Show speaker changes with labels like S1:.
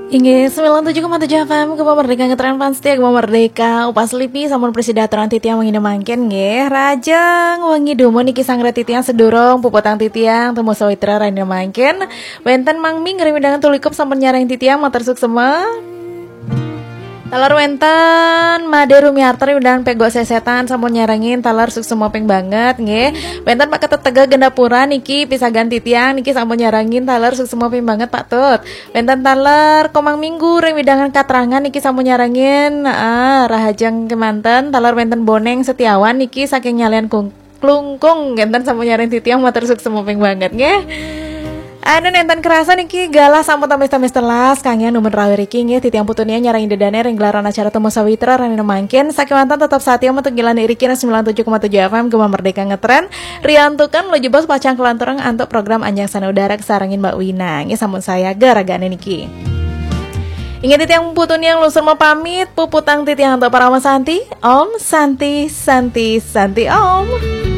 S1: Inggih 97,7 FM Gemah Merdeka ngetren panstia Gemah Merdeka upas lipi samun presidaturan titiang mangina mangken nggih rajang wangi dumo niki sangre titiang sedurung puputang titiang temu sawitra raina mangken wenten mangming ngerimindangan tulikup sampun nyareng titiang matur suksema. Talar wenten Made Rumiarter dan pego sesetan sampun nyarengin talar suksema peng banget nggih. Wenten Pak Ketetega Gendapura niki pisagan titiang niki sampun nyarengin talar suksema peng banget Pak Tut. Wenten talar Komang Minggu remidangan katrangan niki sampun nyarengin rahajang kemanten talar wenten Boneng Setiawan niki saking nyalian klungkung wenten sampun nyareng titiang matur suksema peng banget nggih. Anu nenten kerasa niki galah sampun tamis-tamis telas kangnya numen rawi riki nggih titiang putunia nyarang dedane ring gelaran acara temu sawitra ranina mangken sakimantan tetap satia metu gilan iriki 97,7 FM Gemah Merdeka ngetren riantukan lo jebos pacang kelanturang antuk program Anjang Sana Udara kesarangin Mbak Wina nggih sampun saya garagane niki. Ingat titiang putun yang lusur mau pamit puputang titiang untuk para Santi Om Santi Santi Santi Om.